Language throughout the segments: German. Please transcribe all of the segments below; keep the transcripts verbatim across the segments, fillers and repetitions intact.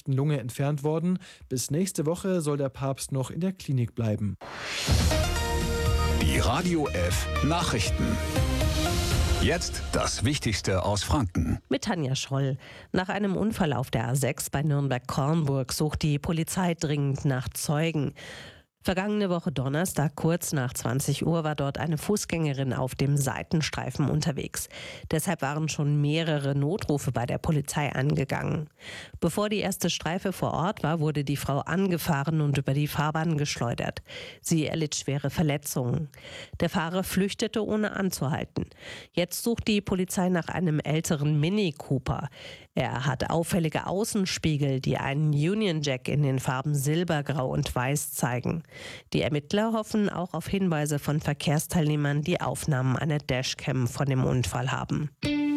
rechten Lunge entfernt worden. Bis nächste Woche soll der Papst noch in der Klinik bleiben. Die Radio F Nachrichten. Jetzt das Wichtigste aus Franken. Mit Tanja Schroll. Nach einem Unfall auf der A sechs bei Nürnberg-Kornburg sucht die Polizei dringend nach Zeugen. Vergangene Woche Donnerstag, kurz nach zwanzig Uhr, war dort eine Fußgängerin auf dem Seitenstreifen unterwegs. Deshalb waren schon mehrere Notrufe bei der Polizei angegangen. Bevor die erste Streife vor Ort war, wurde die Frau angefahren und über die Fahrbahn geschleudert. Sie erlitt schwere Verletzungen. Der Fahrer flüchtete, ohne anzuhalten. Jetzt sucht die Polizei nach einem älteren Mini Cooper. Er hat auffällige Außenspiegel, die einen Union Jack in den Farben Silber, Grau und Weiß zeigen. Die Ermittler hoffen auch auf Hinweise von Verkehrsteilnehmern, die Aufnahmen einer Dashcam von dem Unfall haben.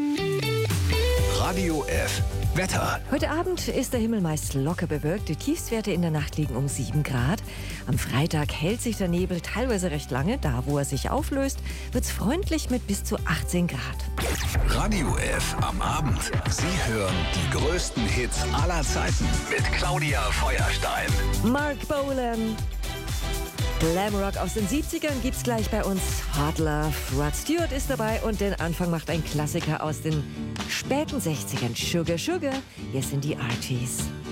Radio F Wetter. Heute Abend ist der Himmel meist locker bewölkt. Die Tiefstwerte in der Nacht liegen um sieben Grad. Am Freitag hält sich der Nebel teilweise recht lange. Da, wo er sich auflöst, wird es freundlich mit bis zu achtzehn Grad. Radio F am Abend. Sie hören die größten Hits aller Zeiten mit Claudia Feuerstein. Mark Bolan. Glamrock aus den siebzigern gibt's gleich bei uns. Hot Love. Rod Stewart ist dabei und den Anfang macht ein Klassiker aus den späten sechzigern. Sugar Sugar. Hier sind die Archies.